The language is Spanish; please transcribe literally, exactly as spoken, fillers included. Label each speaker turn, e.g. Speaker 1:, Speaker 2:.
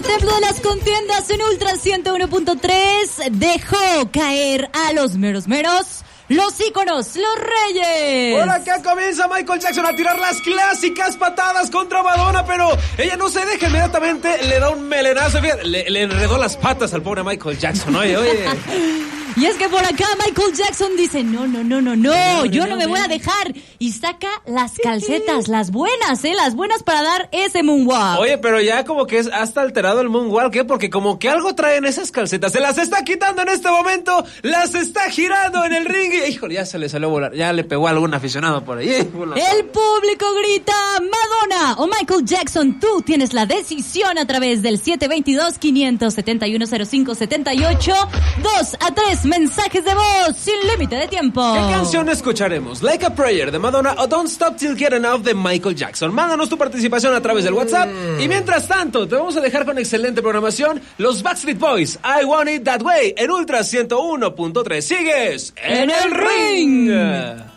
Speaker 1: El templo de las contiendas en Ultra ciento uno punto tres dejó caer a los meros meros, los íconos, los reyes.
Speaker 2: Por acá comienza Michael Jackson a tirar las clásicas patadas contra Madonna, pero ella no se deja, inmediatamente le da un melenazo, fíjate, le, le enredó las patas al pobre Michael Jackson, oye, oye.
Speaker 1: Y es que por acá Michael Jackson dice, no, no, no, no, no, no yo no, no me voy a dejar. Y saca las calcetas, las buenas, ¿eh? Las buenas para dar ese moonwalk.
Speaker 2: Oye, pero ya como que es hasta alterado el moonwalk, ¿eh? Porque como que algo traen esas calcetas. Se las está quitando en este momento, las está girando en el ring. Y, híjole, ya se le salió a volar. Ya le pegó a algún aficionado por ahí.
Speaker 1: El público grita, Madonna o Michael Jackson, tú tienes la decisión a través del siete dos dos, cinco siete uno, cero cinco siete ocho. Dos a tres mensajes de voz sin límite de tiempo.
Speaker 2: ¿Qué canción escucharemos? Like a Prayer de Madonna o Don't Stop Till Get Enough de Michael Jackson. Mándanos tu participación a través del WhatsApp. Mm. Y mientras tanto, te vamos a dejar con excelente programación. Los Backstreet Boys, I Want It That Way, en Ultra ciento uno punto tres. Sigues en, en el ring. ring.